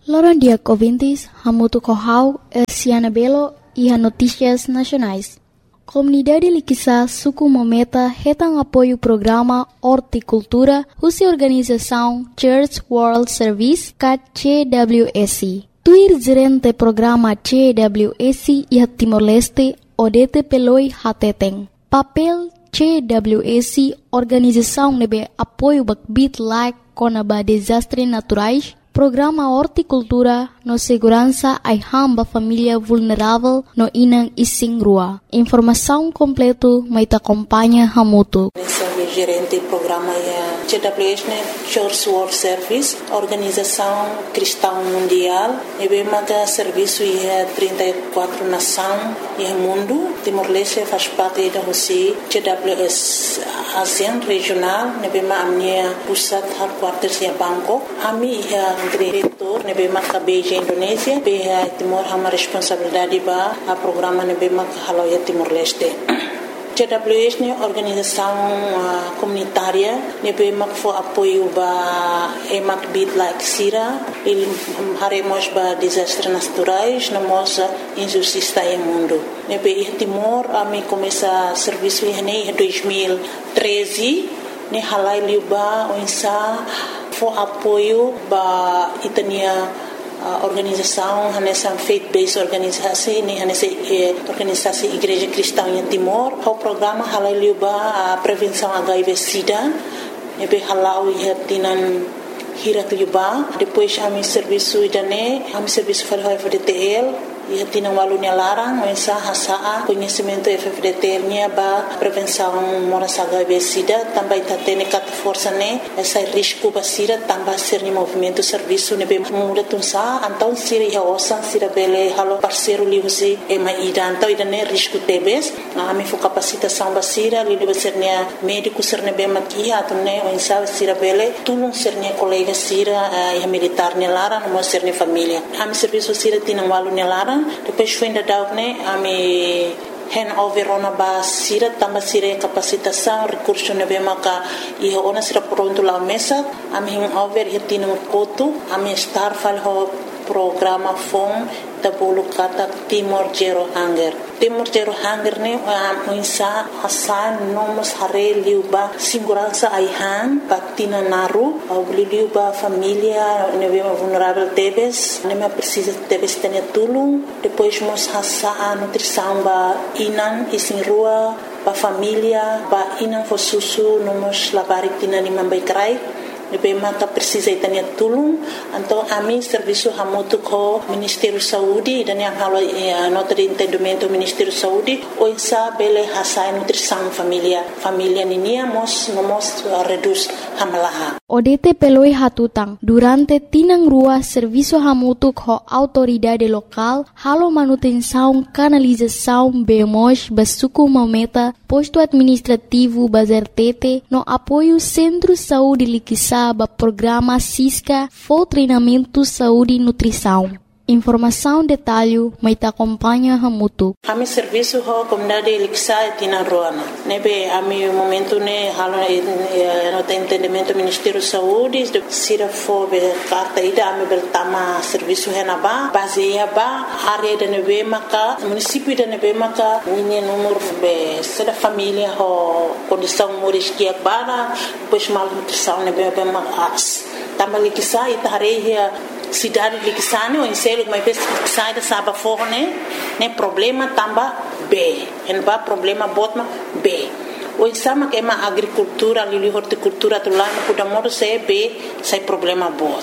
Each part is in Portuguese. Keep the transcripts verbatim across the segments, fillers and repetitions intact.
Loran dia ouvintes, Hamutu Kohau, Siana Belo e a Notícias Nacionais. Comunidade Liquiçá Suku Mometa retam apoio o programa Horticultura, usa organização Church World Service, C W S. Tuir gerente programa C W S e a Timor-Leste, Odete Peloi Hateteng. Papel C W S, organização nebe apoio bakbit like conaba desastres naturais, programa Horticultura no segurança ai hamba família vulnerável no inang ising rua. Informação completo mai ta acompanha Hamutu. Gerente do programa é C W S, Church World Service, organização cristã mundial. E bem mata serviço é trinta e quatro nações e mundo. Timor-Leste faz parte da Rússia. C W S ASEAN regional. E bem mata a minha pusat headquarters em Bangkok. Ami é diretor. E bem mata Beijing Indonésia. Bem Timor hama responsabilidade ba a programa. E bem mata haloia Timor-Leste. C W S é organização uh, comunitária, nebe mak fo apoio ba emak bit like sira, il haremos ba desastres naturais, na moça injustiça em mundo. Nebe em Timor, a mim começa serviço em dois mil e treze, ne halai liuba onsa fo apoio ba itania a organização nessa faith-based organização nem nessa organização Igreja Cristã em Timor o programa halaliuba a prevenção H I V/Sida nebe halau ia tinan hiratliuba depois a mi serviço idane a mi serviço para F D T L ia tinan walunya larang mensa hasa conhecimento F D T L nya ba prevenção moras H I V/Sida também tá tendo cat força né essa risco ba sida também ser ni movimento serviço nebe muda tunsa então sira ia osan sira bele halo parceiro liusi e mai ida então ida né risco tebes a mi fo capacitação ba sira li debe ser né médico ser nebe makia to né mensa sira bele tulung ser né colega sira e militar né larang mo ser né família a mi serviço sira tinan walunya larang depois foi ainda dar né a me handover ona ba sira tamba sira capacitação recurso ne be maka e ona sira pronto lá mesa a me handover e tino koto a me star fal ho programa fom da bolo kata Timor Zero Hunger Timor Zero Hunger ne a insa hasan nomos hare liuba segurança aihan patina naru au liuba família ne be vulnerável tebes ne me precisa tebes tenha tulung depois mos hasa a nutrição ba inan isin rua ba família ba inan fo susu nomos labari tina ni mambai krai Nebe maka precisa itania tulung então a mim serviço hamutu ko Ministério Saúde dan yang halo eh, nota de entendimento Ministério Saúde o insa bele hasa nutrição família família ninia mos nomos reduz hamalaha Odete peloi hatutang durante tinang rua serviço hamutu ko autoridade local halo manutenção canalização bemos basuku mameta posto administrativo bazertete no apoio Centro Saúde Liquiçá ba programa Cisca for treinamento saúde e nutrição. Informação detalhe mai ta acompanha Hamutu. A mi serviço ho comunidade Liquiçá tina roana. Nebe a mi momento ne halo no entendimento Ministério Saúde de sira fo be carta ida a mi beltama serviço henaba baseia ba área de nebe maka município de nebe maka ninha número be sida família ho condição moriskia bana depois mal nutrição nebe be mas tama Liquiçá itareia cidade de Liquiçane ou em selo mas sai da saba forne né problema tamba B en ba problema botma B o sama que é uma agricultura ali horticultura do lá no da modo se B sai problema bot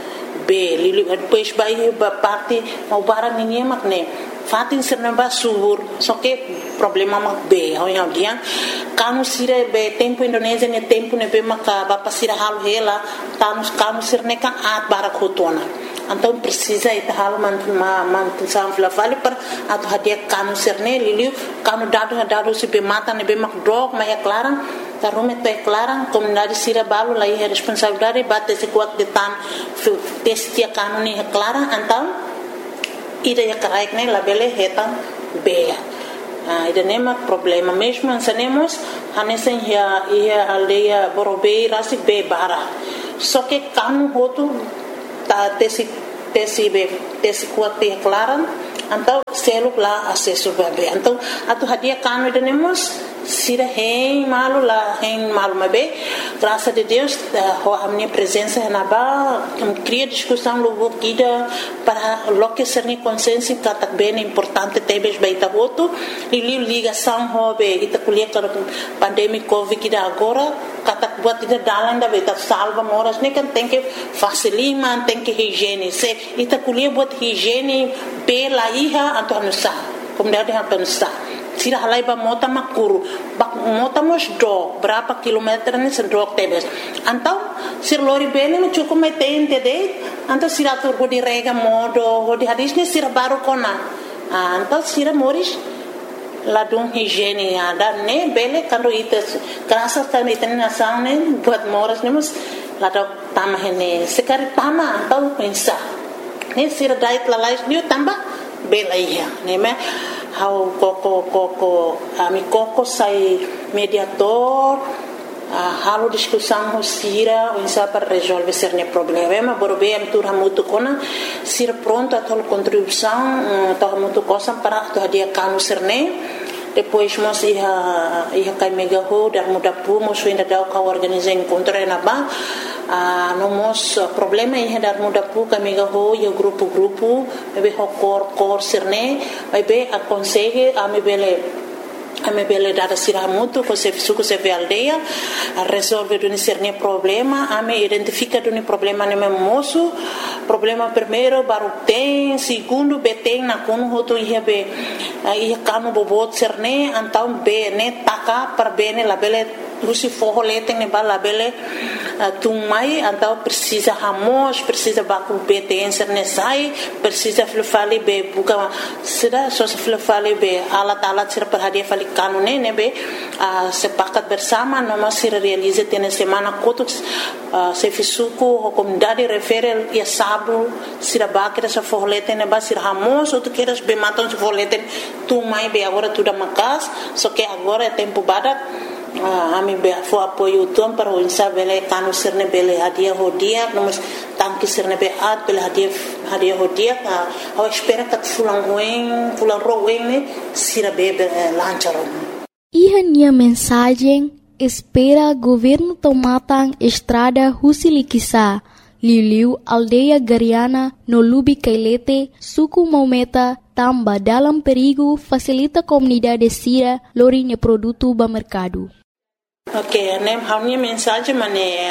B li depois vai ba parte o barang ninguém mak né fatin serna ba subur só que problema mak B ao yang dia kanu sire be tempo Indonésia ne tempo ne be maka ba pasira hal hela tanus kanu sirne kan at barak hotona então precisa ita hal man ma man sam fla vale per atu hadia kanu sirne liliu kanu dado dado se be mata ne be mak drog ma é clara ta rume te clara comunidade sira balo lá é responsabilidade bate se quat de tan testia kanu ne é clara então ida ya karaik ne labele hetan be Ah, ida nema problema mesmo ansanemos hanesen ya ia aldeia borobei rasi be bara só que kanu hotu ta tesi tesi be tesi kuat te klaran então selo lá acesso bebê então atu hadia cano tenemos sira hein malu lá hein malu mabe graças a Deus a minha presença na ba cria discussão logo kida para lo que ser ni consciência que bem importante tebes baita voto e ligação hobe ita kuliah para pandemia covid kida agora kata buat ita dalan da baita salva moras ne kan tem que facilitar tem que higiene se ita kuliah buat higiene pela iha atau nusa kemudian atau nusa sira halai ba mota makuru bak mota mos do berapa kilometer ni sendok tebes antau sir lori bene no cukup metente de antau sira tur bodi rega modo bodi hadis ni sira baru kona antau sira moris ladung higiene ada ne bele kando ites krasa kan iten na saune buat moras nemos ladok tamah ne sekari tama antau pensa ne sira dait lalais ni tambah bela iya ne me how koko koko ami koko sai mediator uh, halo discussão sira insa para resolver ser ne problema borbe am tur hamutu kona sira pronto a tol contribuição to hamutu cosa para to dia kanu serne depois mos ia ia kai mega ho dar muda pu mos ainda dau ka organizar encontro na ba Uh, nomos uh, problema ia dar muda pu kami gaho ia grupo grupo bebe hokor kor sirne bebe aconsegue a me bele a me bele dar siramuto ko se suku se ve aldeia a resolver duni sirne problema a me identifica duni problema ne moço problema primeiro baru tem segundo beten na kono hoto ia be uh, ia kanu bobot sirne antau be ne taka per bene la bele Rusi forro leteng ne bala bele uh, tumai antau precisa hamos precisa baku beten serne sai precisa flufali be buka sida so flufali be alat alat sira perhadia fali kanune ne be uh, sepakat bersama noma sira realize tene semana kotuk uh, se fisuku comunidade refere ia sabu sira bakira sa forro leteng ne ba sira hamos ou tu queres be maton se forro leteng tumai be agora tudo makas so que agora é tempo badak Uh, ami be fo apoio tom para o insa bele kanu sirne bele hadia hodia nomos tanki sirne be at bele hadia hadia hodia uh, ao espera que fulan ruim fulan ruim ne sira bebe uh, lancharon Ihania mensagem espera governo tomatang estrada Husilikisa Liliu aldeia Gariana no Lubi Kailete suku Maumeta tamba dalam perigo facilita comunidade sira lorinha produto ba mercado. Ok, nem a minha mensagem mané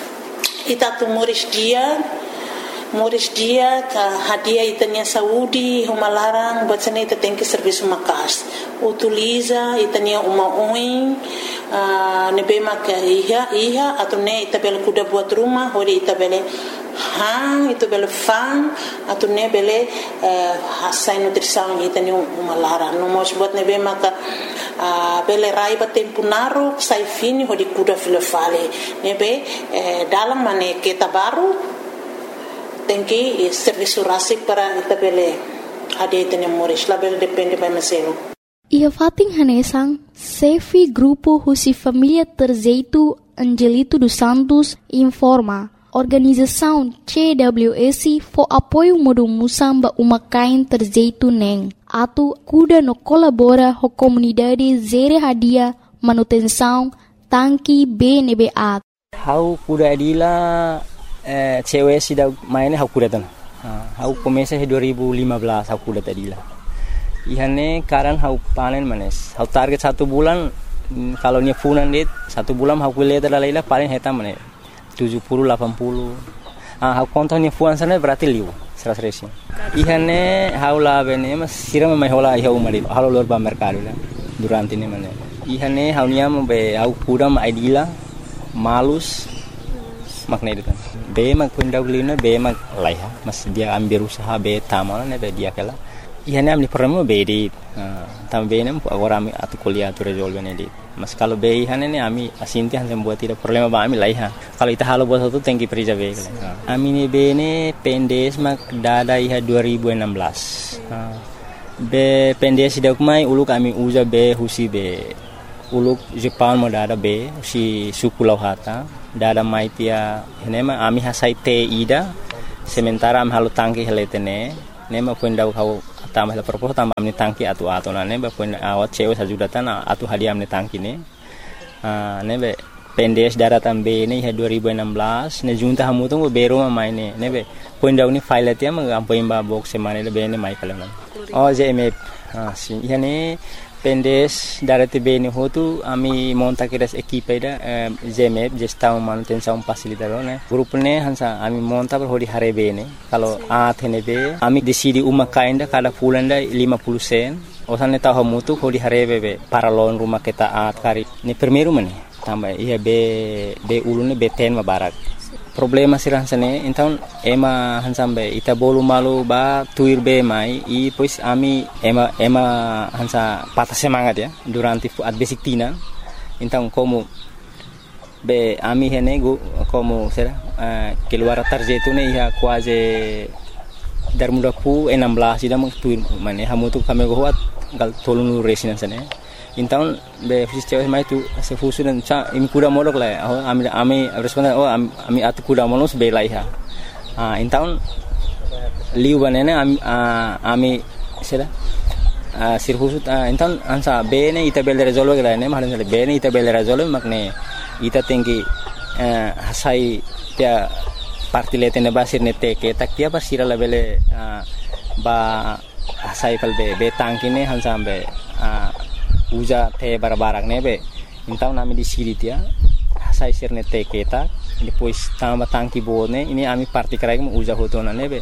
ita tu moris dia moris dia ka hadia itanya saúde uma larang bacana ita tem que serviço makas utiliza itanya uma oin uh, nebe mak iha iha atau ne ita bel kuda buat rumah hori ita bele hang itu bele fan atau ne bele uh, hasai nutrição itanya uma larang no mos buat nebe mak uh, bele raiba tempo naru sai fini hori kuda filofale nebe uh, dalam mane kita baru tem que serviço rasik para itabele ade tene moris label depende by meselo ia fating hanesang sefi grupo husi família Terzeito Angelito dos Santos informa organização C W S for apoio modo musamba uma kain Terzeito neng atu kuda no colabora ho comunidade zere hadia manutenção tanki B N B A how kuda adila Uh, cewek sudah mainnya aku datang. Uh, aku komesa dua ribu lima belas aku datang adila. Ihane karan aku panen manes. Aku target satu bulan kalau nya funan dit satu bulan aku lihat ada laila paling heta manes tujuh puluh delapan puluh. Ah aku kontak nya funan sana berarti liu seratus resi. Ihane aku lah bene mas siram mai hola iha umari. Halo lor ba mercado lah. Durante ini manes. Ihane aku nya be aku kudam adila malus makna itu kan. Be mag pundawlina be mag laiha mas dia ambil usaha be tamal ne be dia kala ihane amni permu be di tam be nem agora ami atu kuliah tu resolve ne di mas kalau be ihane ne ami asinti han buat tidak problema ba ami laiha kalau ita halo buat satu tengki perija be ami ne be ne pendes mag dada iha dua ribu enam belas be pendes dak mai uluk ami uza be husi be uluk Jepang mo dada be si suku lauhata dada mai tia henema ami hasai te ida sementara am halo tangki heletene ne ma pun dau kau tambah la propos tambah amni tangki atu atu na ne ba pun awat cewe sajudatan atu hadiah amni tangki ne ah ne be pendes daratan be ne dua ribu enam belas ne junta hamu tu bero ma mai ne ne be pun dau ni file atia ma ampo imba box semane le be ne mai kalam oh J M F ah si yani pendes darate be ne hotu ami monta kiras equipe da J M F gestão manutenção facilitador ne grup ne hansa ami monta per hodi hare be ne kalau a thene be ami decidi uma kainda kada fulanda lima puluh sen osane tahu mutu hodi hare be be paralon rumah kita at kari ne primeiro mane tambah iya be be ulune be ten ma barak problema sirah sane então ema hansambe ita bolu malu ba tuir be mai i pois ami ema ema hansa patah semangat ya durante at basic tina então como be ami hene go como será uh, keluar tarjetu ne ia quase dar muda pu enam belas ida mang tuir mane hamu tu kami go hat gal tolunu resina sane então be fiz cewek mai tu se fusu dan cha imi kuda modok la oh ami ami responden oh ami atu kuda monos be lai ha ah então liu banene ami ami sera ah sir fusu então ansa be ne ita bel resolve la ne mahalan be ne ita bel resolve makne ita tinggi hasai dia parti letene basir ne teke tak dia pasira la bele ba hasai kal be be tangkine hansa be uja te barbarak nebe então nami di siri dia sai sirne te keta depois tambah tangki bone ini ami parti krai mu uja hotona nebe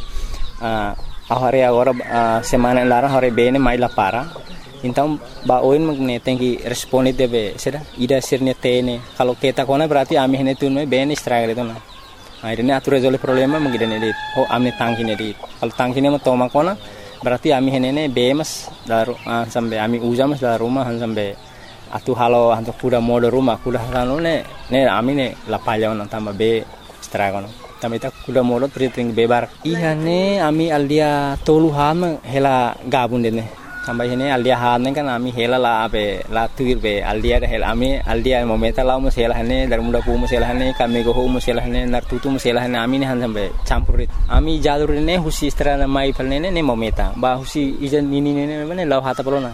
a ahare agora semana lara hore bene mai la para então ba oin magne tenki responde debe seda ida sirne tene kalau keta kona berarti ami hene tunme bene struggle itu na akhirnya atur resolve problema mengidane di oh ami tangki ne di kalau tangki ne toma kona berarti ami henene bemas daru uh, sampai ami uja mas dalam rumah sampai atu halo hantu kuda mode rumah kuda halo ne ne ami ne lapalya on tambah be stragon tambah ita kuda mode priting bebar iya ne ami aldia tolu ham hela gabun dene tambah ini aldia ham kan ami hela la be la tuir be aldia hela ami aldia momenta la mus hela ne dar muda pu mus hela ne kami go mus hela ne nar tutu mus hela ne ami ne han sampai campurit ami jalur ne husi strana mai palne ne ne momenta ba husi ijan ini ne ne lau hata pelona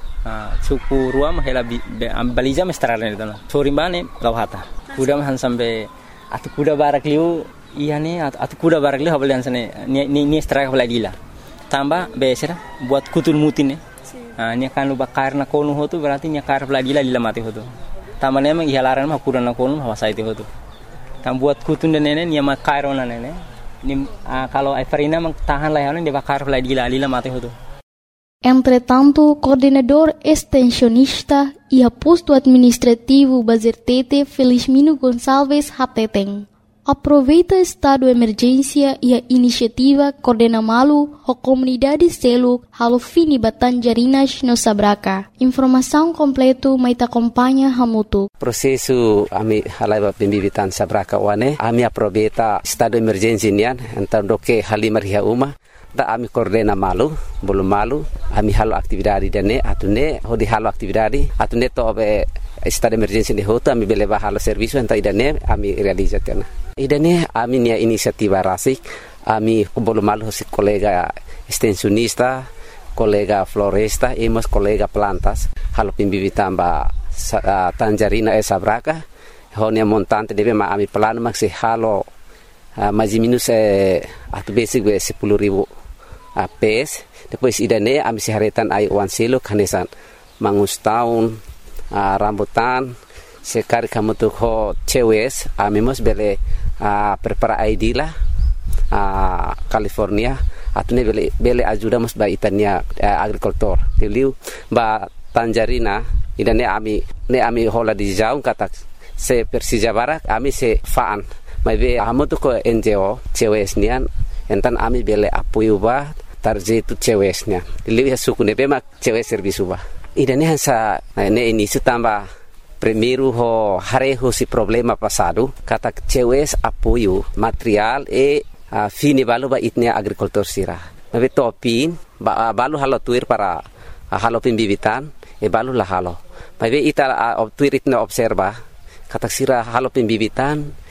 ah suku ruam hela baliza mestrana ne dana sori bane lau hata kuda han sampai atu kuda barak liu iya ne atu kuda barak liu habalian sane ni ni straka baladila tambah besera buat kutul mutin ne ah nya kan luba karna konu hotu berarti nya kar baladila lila mati hotu tambah ne mang ihalaran mah kuda na konu hawasa itu hotu tam buat kutun de nene nya ma kairona nene ni kalau Everina mang tahan lah ne de bakar baladila lila mati hotu. Entretanto, coordenador extensionista e posto administrativo Bazertete Felizmino Gonçalves Hateteng aproveita estado de emergência e a iniciativa coordena malu a comunidade selo halo fini Batanjarinas no Sabraca. Informação completo mai te acompanha hamutu. Processo ami halaiba pembibitan Sabraca wane ami aproveita estado de emergência nian então do que halimar ria uma da ami coordena malu belum malu ami halo aktividade dane atune hodi halo aktividade atune to be estado de emergência de hoto ami beleva halo serviço então idane ami realizatena idane ami nia inisiativa rasik ami belum malu si kolega extensionista kolega floresta emos kolega plantas halo pimbibitan ba uh, Tanjarina e Sabraca honia montante deve ma ami plano maxi halo uh, mais minus eh, atu basic be sepuluh ribu uh, pes depois idane ami siharetan ai wan silo kanesan mangus tahun uh, rambutan sekali kamu tuh ho cewes ami mos bele uh, prepara I D lah uh, California atune bele bele ajuda mos ba itania uh, agricultor tiliu ba Tanjarina idane ami ne ami hola di jaung kata se Persija Barak ami se faan mai be amu tu ko N G O cewesnian entan ami bele apoio ba tarjetu cewesnya lihat suku ne be mak cewes servisu ba idane hansa ne ini sutamba primeiro ho hareho si problema passado kata cewes apoio material e uh, fini balu ba itnia agricultor sira be topin ba balu halo tuir para uh, halo pimbibitan e balu la halo mai be ita uh, tuir itna observa kata sira halo pimbibitan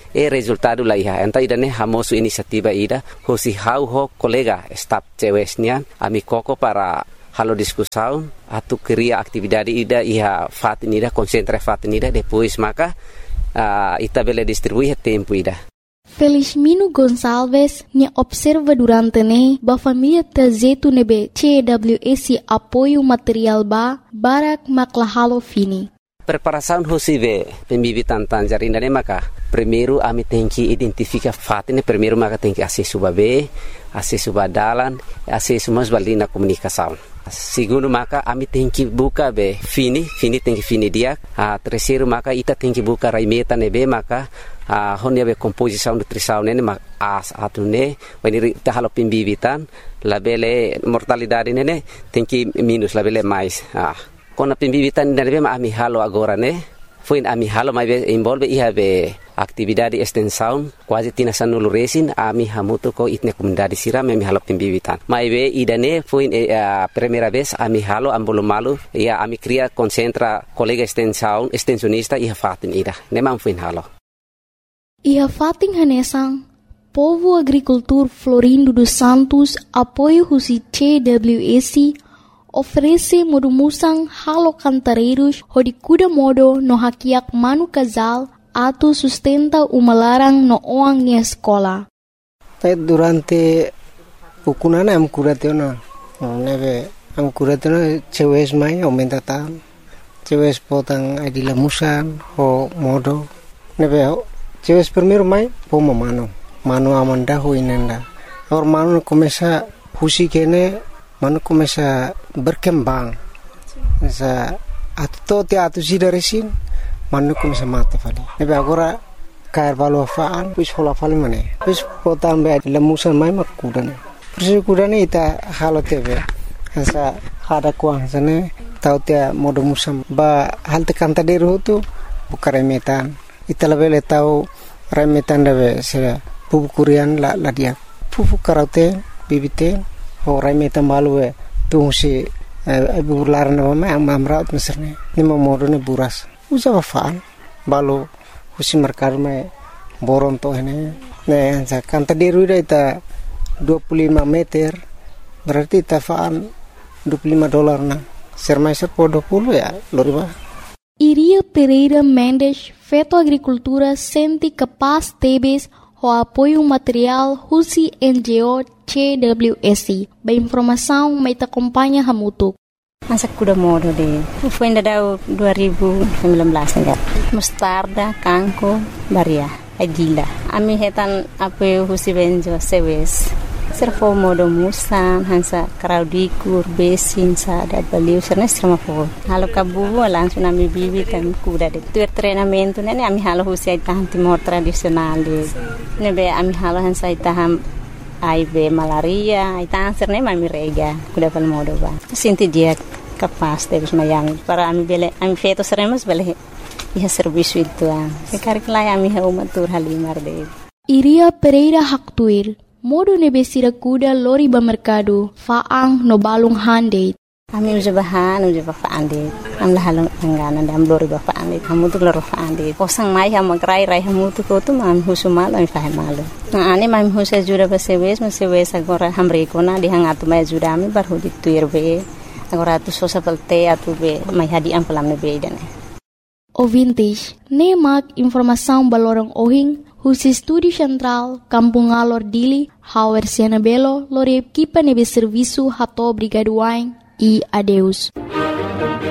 e resultado la iha enta idane hamosu inisiativa ida hosi hau ho kolega staf cewesnya ami koko para halo diskusaun atu kriya aktividade ida iha fatin ida konsentra fatin ida depois maka uh, ita bele distribuir tempo ida. Felizmino Gonçalves nya observa durante ne ba família tazetu nebe C W S apoio material ba barak maklahalo fini. Preparação hosive pembibitan tangerina ne maka primeiro ami tem que identificar fatine primeiro maka tem que acesso babe acesso badalan acesso mas balina comunicação. Segundo maka ami tem que buka be fini fini tem que fini dia a terceiro maka ita tem que buka raimeta nebe maka a honia be composição nutrição nene mak as atune when ta halo pembibitan labele mortalidade nene tem que minus labele mais ah kona pembibitan nebe ma ami halo agora ne foi ami halo mai be involve iha be aktividade extensão quase tina sanulu resin ami hamuto ko itne comunidade siram ami halo pembibitan mai be idane foi a primeira vez ami halo ambolo malu ia ami cria concentra colega extensão extensionista iha fatin ida ne mam foi halo Iha fating hanesang, Povo Agricultor Florindo dos Santos, apoio husi C W S, oferece modumusang halo cantareiros, hodi kuda modo no hakiak manu casal, atu sustenta umalarang no oang ni escola. Durante ukunana am kuratena, neve am kuratena cewes mai aumenta tam, cewes potang adila musan ho modo, neve cewes primeiro mai poma mano mano amanda ho inenda or mano começa husi kene mano começa berkembang sa atto te atu sidaresin mano começa mate fali nebe agora cair valo faan pus hola fali mane pus potam be lemusan mai makudane persi kudane ita halo tebe sa hada kuang sane tau te modo musam ba halte kanta deru tu bukare metan ita labele tau remetan debe sera pupu kurian la la dia pupu karaute bibite ho remetan balue tu si ibu lar na ma amrat meserne ni modo ne buras usa faan balu husi merkar me boron to hene ne sa kanta deru ita dua puluh lima meter berarti ta faan dua puluh lima dolar na sermai sepo dua puluh ya loriba. Iria Pereira Mendes, Feto Agricultura, sente capaz tebes o apoio material husi N G O C W S. Ba informação mai te acompanha hamutuk. Masa kuda modo de. Foi ainda dua ribu sembilan belas enggak. Mustarda, kangko, baria, adila. Ami hetan apoio husi N G O C W S. Servo modo musan hansa kraudikur besin sa da baliu serna serma fo halo kabu langsung ami bibi kan kuda de tu treinamento nene ami halo husi tahan timor tradisional de nebe ami halo hansa taham aibe malaria ita serne mami rega kuda fal modo ba sinti dia kapas de mayang para ami bele ami feto seremos bele iha serviço itu a sekarikla ami ha umatur halimar de Iria Pereira Haktuir modo nebesira kuda lori ba mercado faang no balung hande ami uja bahan uja ba faande am la halong angana dam lori ba faande kamu tu loro faande kosang mai ha magrai rai hamu tu ko tu mam husumal ami fahe malu na ani mam husa jura ba sewes ma sewes agora hamre kona di hangatu mai jura ami bar hudi tuir be agora tu sosa pelte atu be mai hadi am pelam be dane Ouvintes, nemak informação balorong ohing husi Estúdio Central, Kampung Alor Dili, Hauer Siana Belo, lori equipa nebe serviço hato obrigado wain e adeus.